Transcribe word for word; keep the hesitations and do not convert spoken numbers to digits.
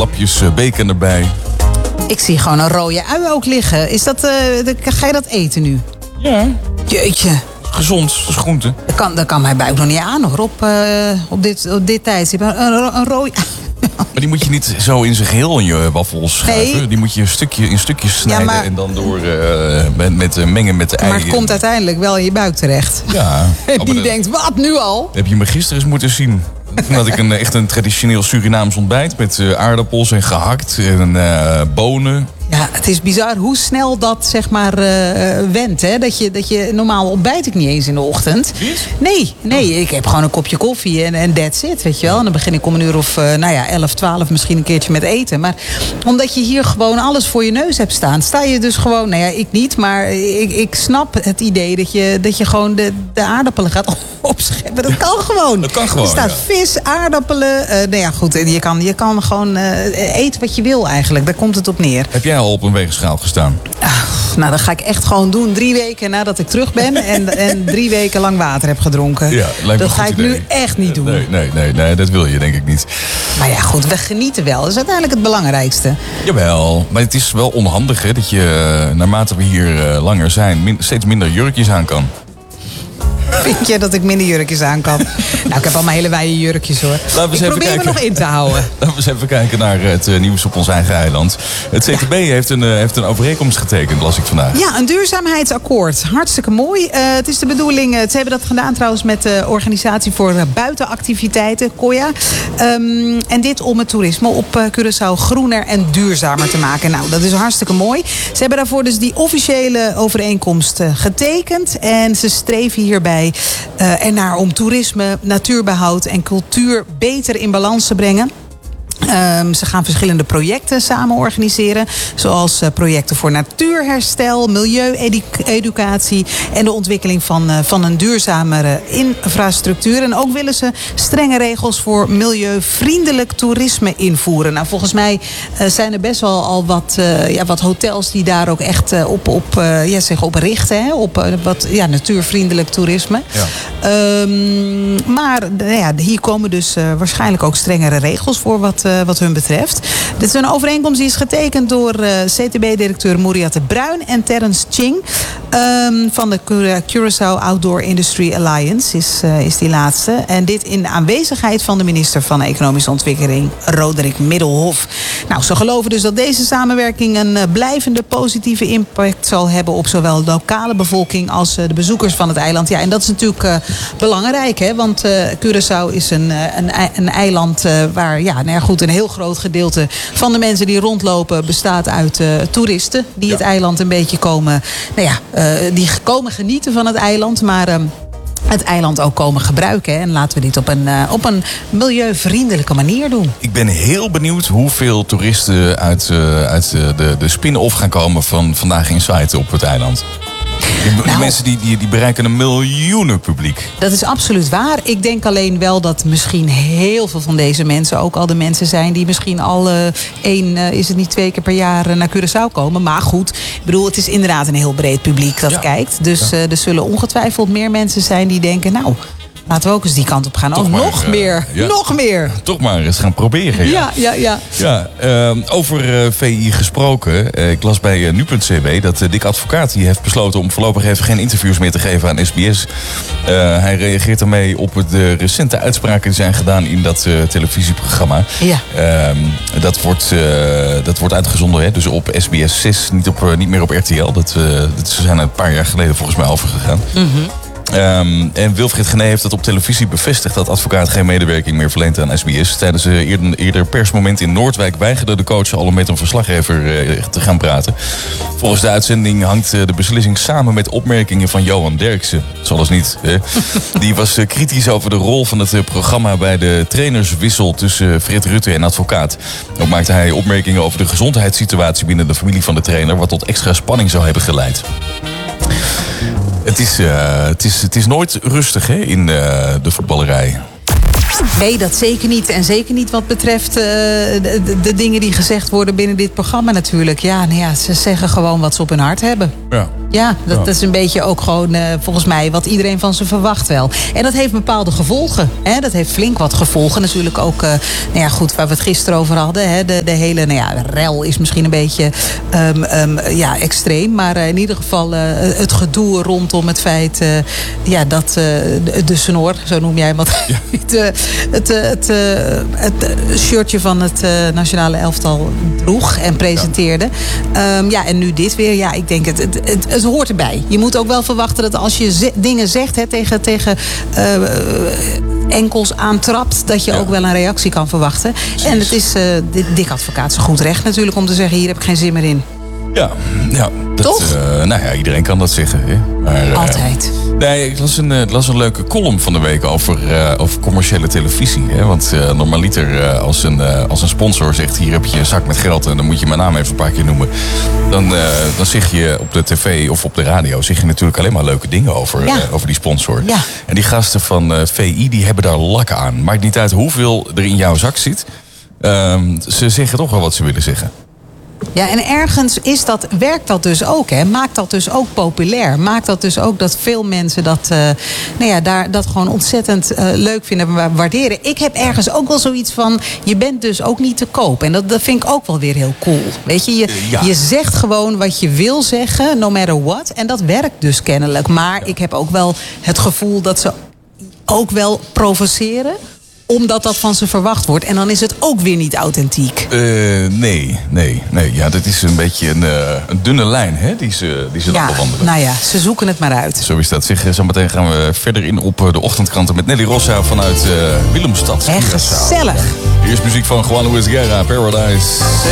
lapjes uh, bacon erbij. Ik zie gewoon een rode ui ook liggen. Is dat, uh, de, ga je dat eten nu? Ja. Jeetje. Gezond, dat is groente. Dat kan, dat kan mijn buik nog niet aan hoor, op, uh, op, dit, op dit tijdstip. Een, een, een rode... Maar die moet je niet zo in zijn geheel in je wafels schuiven. Nee. Die moet je een stukje, in stukjes snijden, ja, maar... en dan door uh, met, met uh, mengen met de eieren. Maar het komt uiteindelijk wel in je buik tereht. Ja. En die denkt, wat, nu al? Heb je me gisteren eens moeten zien. Toen had ik een, echt een traditioneel Surinaams ontbijt met uh, aardappels en gehakt en uh, bonen. Ja, het is bizar hoe snel dat zeg maar uh, wendt. Hè? Dat je, dat je, normaal ontbijt ik niet eens in de ochtend. Nee, nee, ik heb gewoon een kopje koffie en, en that's it, weet je wel. En dan begin ik om een uur of uh, nou ja, elf, twaalf misschien een keertje met eten. Maar omdat je hier gewoon alles voor je neus hebt staan, sta je dus gewoon, nou ja, ik niet, maar ik, ik snap het idee dat je, dat je gewoon de, de aardappelen gaat opscheppen. Dat kan gewoon. Dat kan gewoon, er staat ja. vis, aardappelen. Uh, nou ja, goed, je kan, je kan gewoon uh, eten wat je wil eigenlijk. Daar komt het op neer. Heb jij al op een weegschaal gestaan? Ach, nou, dat ga ik echt gewoon doen. Drie weken nadat ik terug ben en, en drie weken lang water heb gedronken. Ja, lijkt me dat ga ik idee. nu echt niet doen. Nee, nee, nee, nee, dat wil je denk ik niet. Maar ja, goed, we genieten wel. Dat is uiteindelijk het belangrijkste. Jawel, maar het is wel onhandig hè, dat je naarmate we hier uh, langer zijn min, steeds minder jurkjes aan kan. Vind je dat ik minder jurkjes aan kan? Nou, ik heb al mijn hele wijde jurkjes hoor. Laten we eens ik even probeer kijken. me nog in te houden. Laten we eens even kijken naar het uh, nieuws op ons eigen eiland. Het C T B ja. heeft, een, uh, heeft een overeenkomst getekend, las ik vandaag. Ja, een duurzaamheidsakkoord. Hartstikke mooi. Uh, het is de bedoeling, uh, ze hebben dat gedaan trouwens met de Organisatie voor uh, Buitenactiviteiten, C O I A. Um, en dit om het toerisme op uh, Curaçao groener en duurzamer te maken. Nou, dat is hartstikke mooi. Ze hebben daarvoor dus die officiële overeenkomst uh, getekend. En ze streven hierbij Uh, ernaar om toerisme, natuurbehoud en cultuur beter in balans te brengen. Um, ze gaan verschillende projecten samen organiseren. Zoals uh, projecten voor natuurherstel, milieueducatie en de ontwikkeling van, uh, van een duurzamere infrastructuur. En ook willen ze strenge regels voor milieuvriendelijk toerisme invoeren. Nou, volgens mij uh, zijn er best wel al wat, uh, ja, wat hotels die daar ook echt uh, op, op, uh, ja, zich op richten. Hè? Op uh, wat ja, natuurvriendelijk toerisme. Ja. Um, maar ja, hier komen dus uh, waarschijnlijk ook strengere regels voor wat, uh, wat hun betreft. Dit is een overeenkomst die is getekend door uh, C T B-directeur Mouriatte Bruin en Terence Ching um, van de Curaçao Outdoor Industry Alliance is, uh, is die laatste. En dit in aanwezigheid van de minister van Economische Ontwikkeling, Roderick Middelhoff. Nou, ze geloven dus dat deze samenwerking een uh, blijvende positieve impact zal hebben op zowel de lokale bevolking als uh, de bezoekers van het eiland. Ja, en dat is natuurlijk uh, belangrijk, hè? Want uh, Curaçao is een, uh, een, een eiland uh, waar, ja, nou ja, goed, een heel groot gedeelte van de mensen die rondlopen bestaat uit uh, toeristen die ja. het eiland een beetje komen, nou ja, uh, die komen genieten van het eiland, maar uh, het eiland ook komen gebruiken. Hè? En laten we dit op een, uh, op een milieuvriendelijke manier doen. Ik ben heel benieuwd hoeveel toeristen uit, uh, uit uh, de, de spin-off gaan komen van Vandaag Inside op het eiland. Die, die nou, mensen die, die, die bereiken een miljoenen publiek. Dat is absoluut waar. Ik denk alleen wel dat misschien heel veel van deze mensen ook al de mensen zijn die misschien al uh, één, uh, is het niet twee keer per jaar uh, naar Curaçao komen. Maar goed, ik bedoel, het is inderdaad een heel breed publiek dat ja. kijkt. Dus ja. uh, er zullen ongetwijfeld meer mensen zijn die denken, nou, laten we ook eens die kant op gaan. Toch oh, maar, nog uh, meer, ja. nog meer. Toch maar eens gaan proberen. Ja, ja, ja. ja. ja uh, over uh, V I gesproken. Uh, ik las bij uh, nu punt c w dat uh, Dick Advocaat die heeft besloten om voorlopig even geen interviews meer te geven aan S B S. Uh, hij reageert daarmee op de recente uitspraken die zijn gedaan in dat uh, televisieprogramma. Ja. Uh, dat, wordt, uh, dat wordt uitgezonden, hè? Dus op S B S zes, niet, op, uh, niet meer op R T L. Dat, uh, dat ze zijn er een paar jaar geleden volgens mij overgegaan. Mm-hmm. Um, en Wilfried Gené heeft dat op televisie bevestigd dat Advocaat geen medewerking meer verleent aan S B S. Tijdens een eerder, eerder persmoment in Noordwijk weigerde de coach al om met een verslaggever uh, te gaan praten. Volgens de uitzending hangt uh, de beslissing samen met opmerkingen van Johan Derksen. Zoals niet. Hè? Die was uh, kritisch over de rol van het uh, programma bij de trainerswissel tussen uh, Fred Rutte en Advocaat. Ook maakte hij opmerkingen over de gezondheidssituatie binnen de familie van de trainer, wat tot extra spanning zou hebben geleid. Het is, uh, het, is, het is nooit rustig hè, in uh, de voetballerij. Nee, dat zeker niet. En zeker niet wat betreft uh, de, de, de dingen die gezegd worden binnen dit programma natuurlijk. Ja, nou ja, ze zeggen gewoon wat ze op hun hart hebben. Ja, Ja, dat, Ja. dat is een beetje ook gewoon uh, volgens mij wat iedereen van ze verwacht wel. En dat heeft bepaalde gevolgen. Hè? Dat heeft flink wat gevolgen. Natuurlijk ook, uh, nou ja, goed, waar we het gisteren over hadden. Hè? De, de hele, nou ja, rel is misschien een beetje um, um, ja, extreem. Maar uh, in ieder geval uh, het gedoe rondom het feit uh, ja, dat uh, de, de snor, zo noem jij wat, ja. het, uh, het, uh, het, uh, het uh, shirtje van het uh, nationale elftal droeg en presenteerde. Ja. Um, ja, en nu dit weer. Ja, ik denk het, het, het, het hoort erbij. Je moet ook wel verwachten dat als je ze- dingen zegt hè, tegen, tegen uh, enkels aantrapt, dat je ja. ook wel een reactie kan verwachten. Precies. En het is uh, dit Dick Advocaat zijn goed recht natuurlijk om te zeggen, hier heb ik geen zin meer in. Ja, ja. Dat, toch? Uh, nou ja, iedereen kan dat zeggen. Hè? Maar, uh, altijd. Nee, ik las een, uh, las een leuke column van de week over, uh, over commerciële televisie. Hè? Want uh, normaliter uh, als, een, uh, als een sponsor zegt, hier heb je een zak met geld en dan moet je mijn naam even een paar keer noemen. Dan, uh, dan zeg je op de tv of op de radio zeg je natuurlijk alleen maar leuke dingen over, ja. uh, over die sponsor. Ja. En die gasten van uh, V I, die hebben daar lak aan. Maakt niet uit hoeveel er in jouw zak zit. Uh, ze zeggen toch wel wat ze willen zeggen. Ja, en ergens is dat, werkt dat dus ook, hè? Maakt dat dus ook populair. Maakt dat dus ook dat veel mensen dat, uh, nou ja, daar, dat gewoon ontzettend uh, leuk vinden en waarderen. Ik heb ergens ook wel zoiets van, je bent dus ook niet te koop. En dat, dat vind ik ook wel weer heel cool. Weet je, je, ja. je zegt gewoon wat je wil zeggen, no matter what. En dat werkt dus kennelijk. Maar ja. ik heb ook wel het gevoel dat ze ook wel provoceren, omdat dat van ze verwacht wordt. En dan is het ook weer niet authentiek. Uh, nee, nee, nee. Ja, dat is een beetje een, uh, een dunne lijn, hè, die ze, die ze ja, dan bewandelen. Nou ja, ze zoeken het maar uit. Zo is dat. Zeg, zometeen gaan we verder in op de ochtendkranten met Nelly Rossa vanuit uh, Willemstad. Echt gezellig. Hier is muziek van Juan Luis Guerra, Paradise.